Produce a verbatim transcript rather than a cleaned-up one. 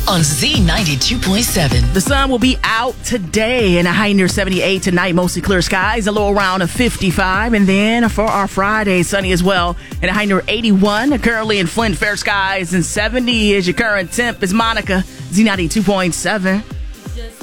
on Z ninety-two point seven. The sun will be out today and a high near seventy-eight tonight, mostly clear skies, a low around of fifty-five. And then for our Friday, sunny as well and a high near eighty-one. Currently in Flint, fair skies and seventy is your current temp. Is Monica, Z ninety-two point seven.